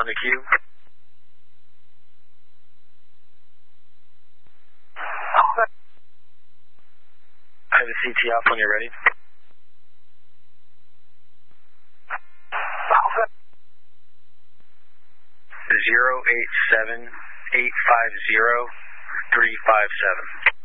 the queue. I have a CT off when you're ready. 087-850-357.